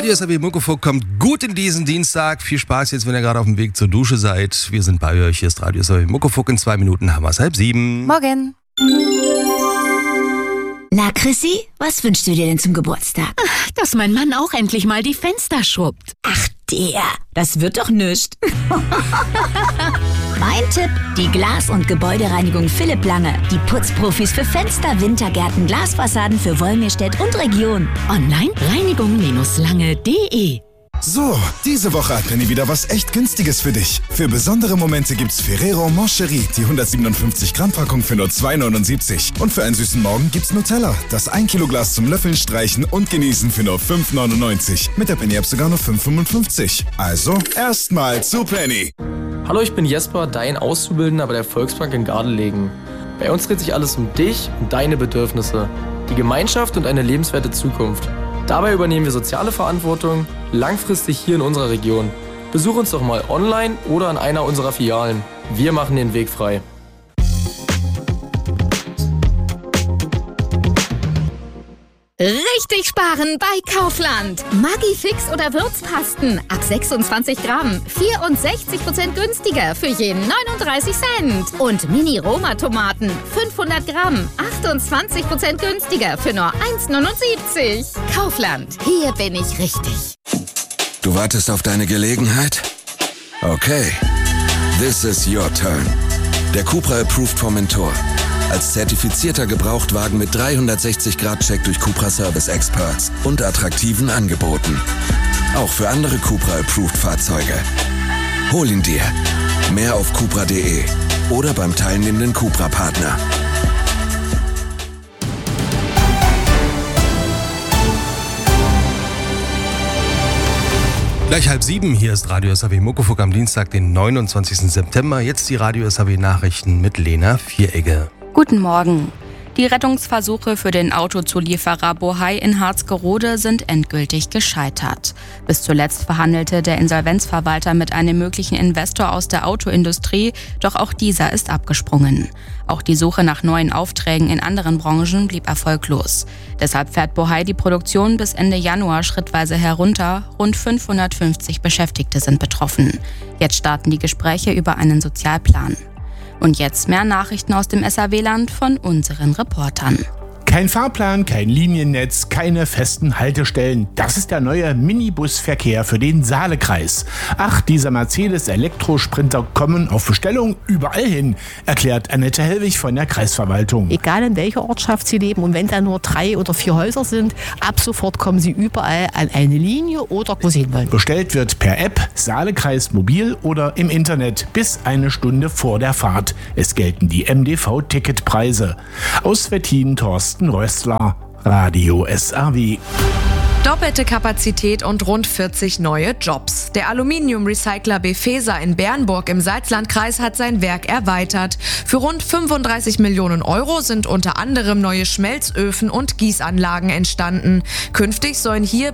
Radio SAW Muckefuck kommt gut in diesen Dienstag. Viel Spaß jetzt, wenn ihr gerade auf dem Weg zur Dusche seid. Wir sind bei euch. Hier ist Radio SAW Muckefuck. In 2 Minuten haben wir es 6:30. Morgen. Na, Chrissy, was wünschst du dir denn zum Geburtstag? Ach, dass mein Mann auch endlich mal die Fenster schrubbt. Ach, das wird doch nischt. Mein Tipp, die Glas- und Gebäudereinigung Philipp Lange. Die Putzprofis für Fenster, Wintergärten, Glasfassaden für Wolmirstedt und Region. Online reinigung-lange.de. So, diese Woche hat Penny wieder was echt Günstiges für dich. Für besondere Momente gibt's Ferrero Moncherie, die 157 Gramm Packung für nur 2,79. Und für einen süßen Morgen gibt's Nutella, das 1 Kilo Glas zum Löffeln, Streichen und Genießen für nur 5,99. Mit der Penny-App sogar nur 5,55. Also, erstmal zu Penny. Hallo, ich bin Jesper, dein Auszubildender bei der Volksbank in Gardelegen. Bei uns dreht sich alles um dich und deine Bedürfnisse, die Gemeinschaft und eine lebenswerte Zukunft. Dabei übernehmen wir soziale Verantwortung langfristig hier in unserer Region. Besuch uns doch mal online oder an einer unserer Filialen. Wir machen den Weg frei. Richtig sparen bei Kaufland. Maggi-Fix oder Würzpasten ab 26 Gramm. 64% günstiger für jeden 39 Cent. Und Mini-Roma-Tomaten 500 Gramm. 28% günstiger für nur 1,79. Kaufland, hier bin ich richtig. Du wartest auf deine Gelegenheit? Okay. This is your turn. Der Cupra Approved Formentor. Als zertifizierter Gebrauchtwagen mit 360-Grad-Check durch Cupra Service Experts und attraktiven Angeboten. Auch für andere Cupra Approved Fahrzeuge. Hol ihn dir. Mehr auf cupra.de oder beim teilnehmenden Cupra-Partner. Gleich 6:30. Hier ist Radio SAW Muckefuck am Dienstag, den 29. September. Jetzt die Radio SAW Nachrichten mit Lena Vieregge. Guten Morgen. Die Rettungsversuche für den Autozulieferer Bohai in Harzgerode sind endgültig gescheitert. Bis zuletzt verhandelte der Insolvenzverwalter mit einem möglichen Investor aus der Autoindustrie, doch auch dieser ist abgesprungen. Auch die Suche nach neuen Aufträgen in anderen Branchen blieb erfolglos. Deshalb fährt Bohai die Produktion bis Ende Januar schrittweise herunter. Rund 550 Beschäftigte sind betroffen. Jetzt starten die Gespräche über einen Sozialplan. Und jetzt mehr Nachrichten aus dem SAW-Land von unseren Reportern. Kein Fahrplan, kein Liniennetz, keine festen Haltestellen. Das ist der neue Minibusverkehr für den Saalekreis. Ach, diese Mercedes-Elektrosprinter kommen auf Bestellung überall hin, erklärt Annette Hellwig von der Kreisverwaltung. Egal in welcher Ortschaft Sie leben und wenn da nur 3 oder 4 Häuser sind, ab sofort kommen Sie überall an eine Linie oder wo Sie hin wollen. Bestellt wird per App, Saalekreis mobil oder im Internet bis 1 Stunde vor der Fahrt. Es gelten die MDV-Ticketpreise. Aus Wettin Thorsten Röstler, Radio SAW. Doppelte Kapazität und rund 40 neue Jobs. Der Aluminiumrecycler Befesa in Bernburg im Salzlandkreis hat sein Werk erweitert. Für rund 35 Millionen Euro sind unter anderem neue Schmelzöfen und Gießanlagen entstanden. Künftig sollen hier